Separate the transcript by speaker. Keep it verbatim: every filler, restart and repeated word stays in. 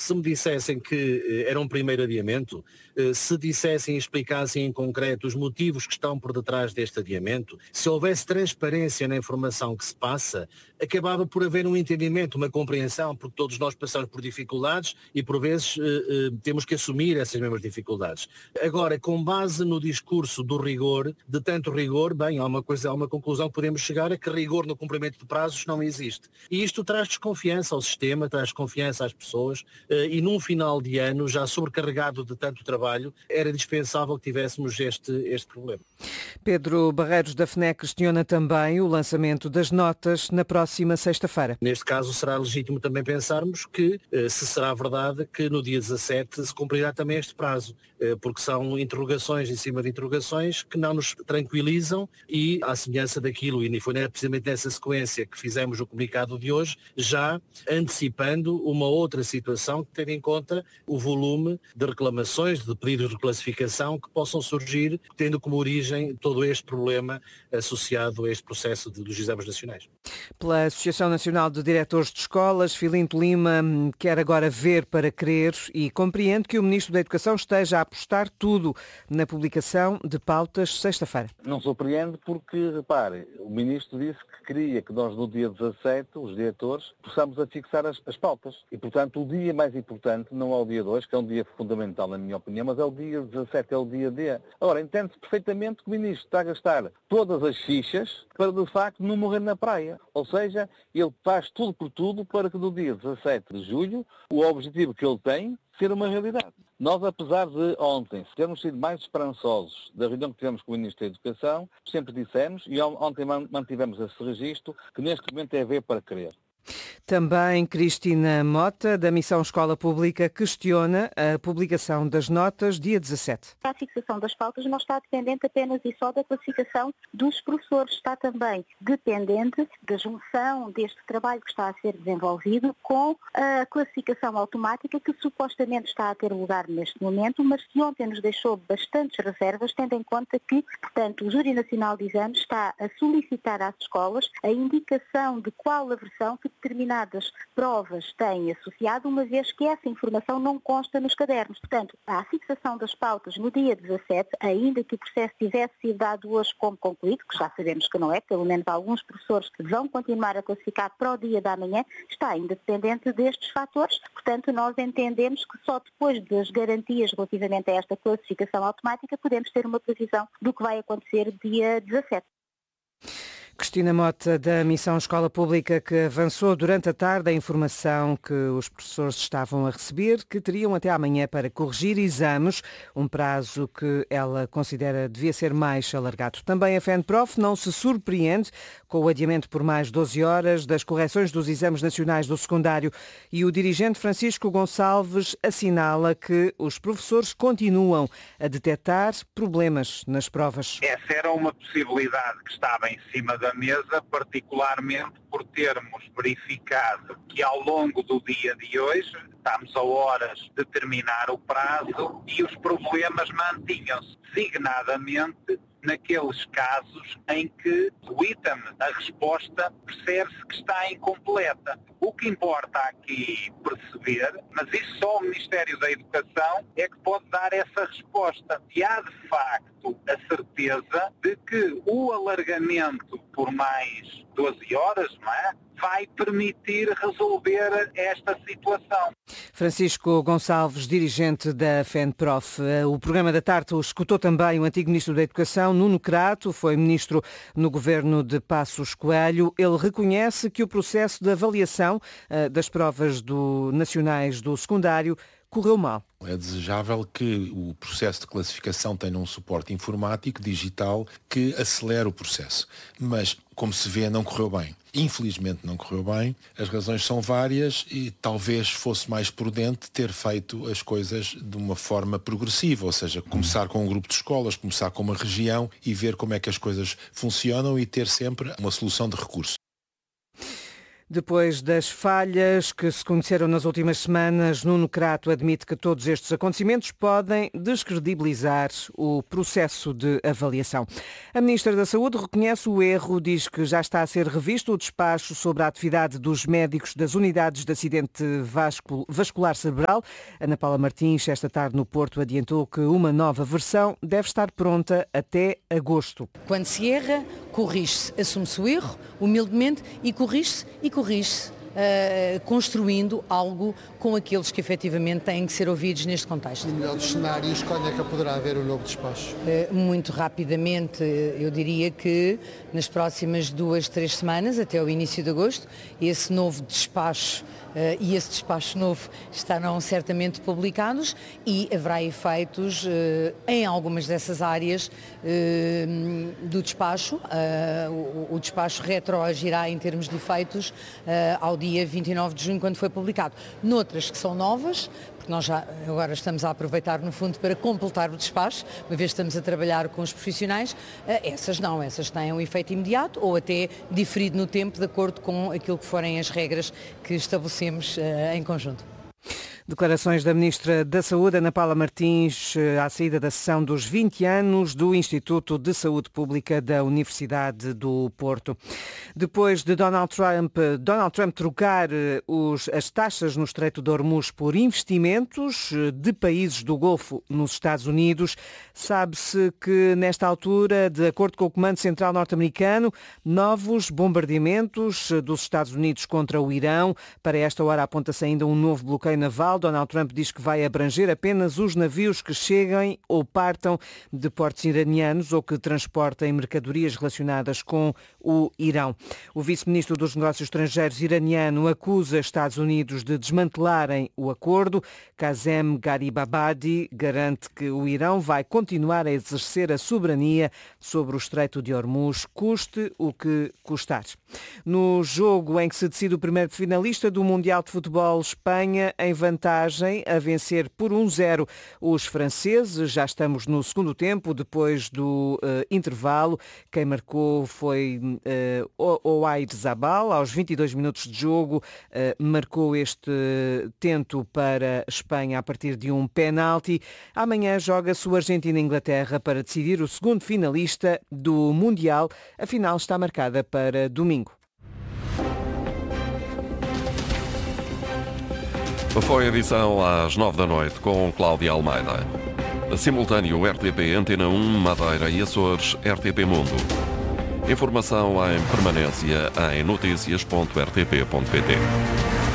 Speaker 1: se me dissessem que era um primeiro adiamento, se dissessem e explicassem em concreto os motivos que estão por detrás deste adiamento, se houvesse transparência na informação que se passa, acabava por haver um entendimento, uma compreensão, porque todos nós passamos por dificuldades e por vezes eh, eh, temos que assumir essas mesmas dificuldades. Agora, com base no discurso do rigor, de tanto rigor, bem, há uma coisa, há uma conclusão que podemos chegar a que rigor no cumprimento de prazos não existe. E isto traz desconfiança ao sistema, traz desconfiança às pessoas eh, e num final de ano, já sobrecarregado de tanto trabalho, era dispensável que tivéssemos este, este problema.
Speaker 2: Pedro Barreiros da F N E C questiona também o lançamento das notas na próxima sexta-feira.
Speaker 1: Neste caso será legítimo também pensarmos que, se será verdade, que no dia dezassete se cumprirá também este prazo, porque são interrogações em cima de interrogações que não nos tranquilizam e, à semelhança daquilo, e foi precisamente nessa sequência que fizemos o comunicado de hoje, já antecipando uma outra situação, tendo em conta o volume de reclamações, de pedidos de reclassificação que possam surgir, tendo como origem todo este problema associado a este processo de, dos exames nacionais.
Speaker 2: Pela Associação Nacional de Diretores de Escolas, Filinto Lima quer agora ver para crer e compreende que o Ministro da Educação esteja a apostar tudo na publicação de pautas sexta-feira.
Speaker 3: Não surpreende porque, repare, o Ministro disse que queria que nós no dia dezassete, os diretores, possamos a fixar as, as pautas. E, portanto, o dia mais importante não é o dia dois, que é um dia fundamental na minha opinião, mas é o dia dezassete, é o dia D. Agora, entende-se perfeitamente que o Ministro está a gastar todas as fichas para, de facto, não morrer na praia. Ou seja, ele faz tudo por tudo para que no dia dezassete de julho o objetivo que ele tem ser uma realidade. Nós, apesar de ontem termos sido mais esperançosos da reunião que tivemos com o Ministro da Educação, sempre dissemos, e ontem mantivemos esse registro, que neste momento é ver para crer.
Speaker 2: Também Cristina Mota, da Missão Escola Pública, questiona a publicação das notas dia dezassete.
Speaker 4: A fixação das pautas não está dependente apenas e só da classificação dos professores, está também dependente da junção deste trabalho que está a ser desenvolvido com a classificação automática que supostamente está a ter lugar neste momento, mas que ontem nos deixou bastantes reservas, tendo em conta que, portanto, o Júri Nacional de Exames está a solicitar às escolas a indicação de qual a versão que determinadas provas têm associado, uma vez que essa informação não consta nos cadernos. Portanto, a fixação das pautas no dia dezassete, ainda que o processo tivesse sido dado hoje como concluído, que já sabemos que não é, pelo menos alguns professores vão continuar a classificar para o dia da manhã, está ainda dependente destes fatores. Portanto, nós entendemos que só depois das garantias relativamente a esta classificação automática podemos ter uma previsão do que vai acontecer dia dezassete.
Speaker 2: Cristina Mota, da Missão Escola Pública, que avançou durante a tarde a informação que os professores estavam a receber, que teriam até amanhã para corrigir exames, um prazo que ela considera devia ser mais alargado. Também a FENPROF não se surpreende com o adiamento por mais doze horas das correções dos exames nacionais do secundário e o dirigente Francisco Gonçalves assinala que os professores continuam a detectar problemas nas provas.
Speaker 5: Essa era uma possibilidade que estava em cima da mesa, particularmente por termos verificado que ao longo do dia de hoje, estamos a horas de terminar o prazo e os problemas mantinham-se, designadamente naqueles casos em que o item, a resposta, percebe-se que está incompleta. O que importa aqui perceber, mas isso só o Ministério da Educação é que pode dar essa resposta. E há, de facto, a certeza de que o alargamento por mais doze horas, não é? Vai permitir resolver esta situação.
Speaker 2: Francisco Gonçalves, dirigente da FENPROF. O programa da tarde escutou também o antigo Ministro da Educação, Nuno Crato, foi Ministro no governo de Passos Coelho. Ele reconhece que o processo de avaliação uh, das provas do, nacionais do secundário correu mal.
Speaker 6: É desejável que o processo de classificação tenha um suporte informático, digital, que acelere o processo. Mas, como se vê, não correu bem. Infelizmente não correu bem. As razões são várias e talvez fosse mais prudente ter feito as coisas de uma forma progressiva, ou seja, começar com um grupo de escolas, começar com uma região e ver como é que as coisas funcionam e ter sempre uma solução de recurso.
Speaker 2: Depois das falhas que se conheceram nas últimas semanas, Nuno Crato admite que todos estes acontecimentos podem descredibilizar o processo de avaliação. A Ministra da Saúde reconhece o erro, diz que já está a ser revisto o despacho sobre a atividade dos médicos das unidades de acidente vascular cerebral. Ana Paula Martins, esta tarde no Porto, adiantou que uma nova versão deve estar pronta até agosto.
Speaker 7: Quando se erra, corrige-se, assume-se o erro, humildemente, e corrige-se e corrige-se, uh, construindo algo com aqueles que efetivamente têm que ser ouvidos neste contexto.
Speaker 8: No melhor dos cenários, quando é que poderá haver o novo despacho?
Speaker 7: Uh, muito rapidamente, eu diria que nas próximas duas, três semanas, até o início de agosto, esse novo despacho Uh, e esse despacho novo estarão certamente publicados e haverá efeitos uh, em algumas dessas áreas uh, do despacho. Uh, o, o despacho retroagirá em termos de efeitos uh, ao dia vinte e nove de junho, quando foi publicado. Noutras que são novas, porque nós já agora estamos a aproveitar, no fundo, para completar o despacho, uma vez que estamos a trabalhar com os profissionais, uh, essas não, essas têm um efeito imediato ou até diferido no tempo, de acordo com aquilo que forem as regras que estabelecemos em conjunto.
Speaker 2: Declarações da Ministra da Saúde, Ana Paula Martins, à saída da sessão dos vinte anos do Instituto de Saúde Pública da Universidade do Porto. Depois de Donald Trump, Donald Trump trocar os, as taxas no Estreito de Hormuz por investimentos de países do Golfo nos Estados Unidos, sabe-se que nesta altura, de acordo com o Comando Central norte-americano, novos bombardeamentos dos Estados Unidos contra o Irão. Para esta hora aponta-se ainda um novo bloqueio naval. Donald Trump diz que vai abranger apenas os navios que cheguem ou partam de portos iranianos ou que transportem mercadorias relacionadas com o Irão. O vice-ministro dos Negócios Estrangeiros iraniano acusa Estados Unidos de desmantelarem o acordo. Kazem Garibabadi garante que o Irão vai continuar a exercer a soberania sobre o Estreito de Hormuz, custe o que custar. No jogo em que se decide o primeiro finalista do Mundial de Futebol, Espanha em vantagem a vencer por um zero os franceses. Já estamos no segundo tempo, depois do uh, intervalo. Quem marcou foi uh, Oyarzabal. Aos vinte e dois minutos de jogo uh, marcou este tento para a Espanha a partir de um penalti. Amanhã joga-se o Argentina e Inglaterra para decidir o segundo finalista do Mundial. A final está marcada para domingo.
Speaker 9: Foi a edição às nove da noite com Cláudia Almeida. Simultâneo R T P Antena um, Madeira e Açores, R T P Mundo. Informação em permanência em notícias ponto r t p ponto p t.